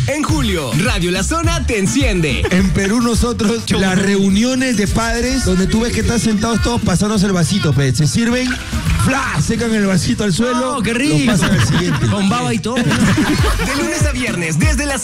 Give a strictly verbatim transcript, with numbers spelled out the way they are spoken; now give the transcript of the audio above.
En julio, Radio La Zona te enciende. En Perú nosotros, las reuniones de padres, donde tú ves que están sentados todos pasándose el vasito, pe. Se sirven, ¡fla! Secan el vasito al suelo. ¡Oh, qué rico! Lo pasan al siguiente. Con baba y todo. De lunes a viernes, desde las